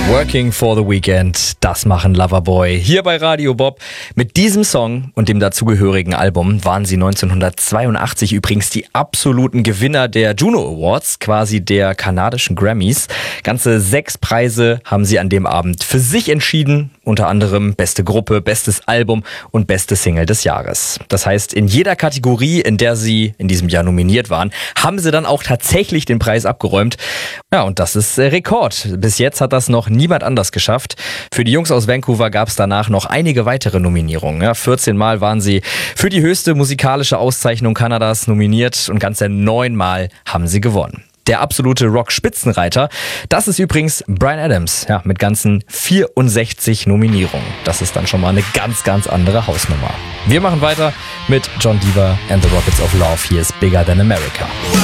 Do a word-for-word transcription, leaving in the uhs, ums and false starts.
Working for the Weekend, das machen Loverboy. Hier bei Radio Bob. Mit diesem Song und dem dazugehörigen Album waren sie neunzehnhundertzweiundachtzig übrigens die absoluten Gewinner der Juno Awards, quasi der kanadischen Grammys. Ganze sechs Preise haben sie an dem Abend für sich entschieden. Unter anderem beste Gruppe, bestes Album und beste Single des Jahres. Das heißt, in jeder Kategorie, in der sie in diesem Jahr nominiert waren, haben sie dann auch tatsächlich den Preis abgeräumt. Ja, und das ist Rekord. Bis jetzt hat das noch niemand anders geschafft. Für die Jungs aus Vancouver gab es danach noch einige weitere Nominierungen. Ja, vierzehn Mal waren sie für die höchste musikalische Auszeichnung Kanadas nominiert und ganze neun Mal haben sie gewonnen. Der absolute Rock-Spitzenreiter, das ist übrigens Bryan Adams, ja, mit ganzen vierundsechzig Nominierungen. Das ist dann schon mal eine ganz, ganz andere Hausnummer. Wir machen weiter mit John Deaver and the Rockets of Love. Hier ist Bigger Than America.